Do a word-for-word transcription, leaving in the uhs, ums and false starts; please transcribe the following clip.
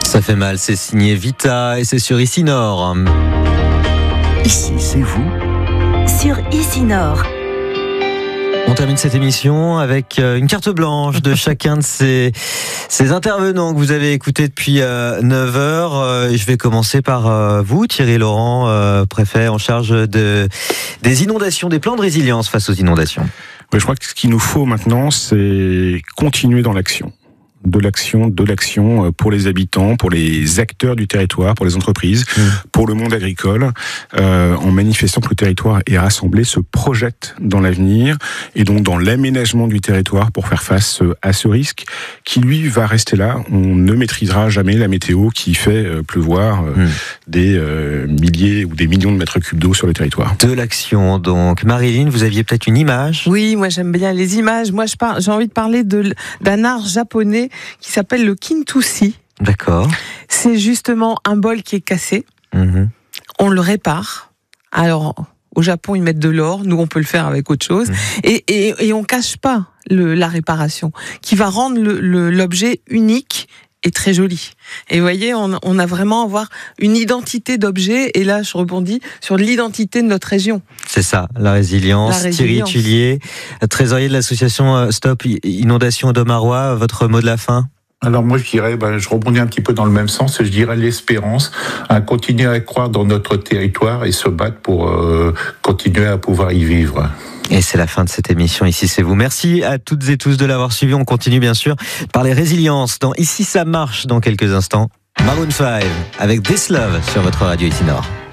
Ça fait mal, c'est signé Vita et c'est sur Ici Nord. Ici, c'est vous sur Ici Nord. On termine cette émission avec une carte blanche de chacun de ces, ces intervenants que vous avez écoutés depuis euh, neuf heures. Euh, je vais commencer par euh, vous, Thierry Laurent, euh, préfet en charge de, des inondations, des plans de résilience face aux inondations. Oui, je crois que ce qu'il nous faut maintenant, c'est continuer dans l'action. de l'action, de l'action pour les habitants, pour les acteurs du territoire, pour les entreprises, mmh. pour le monde agricole, euh, en manifestant que le territoire est rassemblé, se projette dans l'avenir et donc dans l'aménagement du territoire pour faire face à ce risque qui, lui, va rester là. On ne maîtrisera jamais la météo qui fait pleuvoir euh, mmh. des euh, milliers ou des millions de mètres cubes d'eau sur le territoire. De l'action, donc. Marilyn, vous aviez peut-être une image ? Oui, moi j'aime bien les images. Moi je par... j'ai envie de parler de, d'un art japonais qui s'appelle le kintsugi. D'accord. C'est justement un bol qui est cassé. Mmh. On le répare. Alors, au Japon, ils mettent de l'or. Nous, on peut le faire avec autre chose. Mmh. Et, et, et on cache pas le, la réparation, qui va rendre le, le, l'objet unique et très joli. Et vous voyez, on, on a vraiment à avoir une identité d'objet. Et là, je rebondis sur l'identité de notre région. C'est ça, la résilience. La résilience. Thierry Tullier, trésorier de l'association Stop Inondation de Marois, votre mot de la fin ? Alors moi je dirais, ben, je rebondis un petit peu dans le même sens, je dirais l'espérance, à continuer à croire dans notre territoire et se battre pour euh, continuer à pouvoir y vivre. Et c'est la fin de cette émission, Ici c'est vous. Merci à toutes et tous de l'avoir suivi. On continue bien sûr par les résiliences dans Ici ça marche dans quelques instants. Maroon cinq avec This Love sur votre radio Ici Nord.